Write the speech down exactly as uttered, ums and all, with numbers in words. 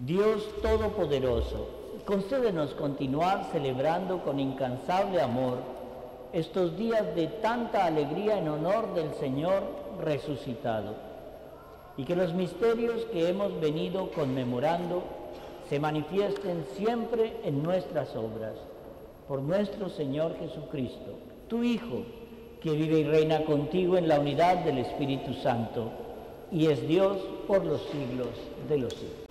Dios Todopoderoso, concédenos continuar celebrando con incansable amor estos días de tanta alegría en honor del Señor resucitado, y que los misterios que hemos venido conmemorando se manifiesten siempre en nuestras obras. Por nuestro Señor Jesucristo, tu Hijo, que vive y reina contigo en la unidad del Espíritu Santo, y es Dios por los siglos de los siglos.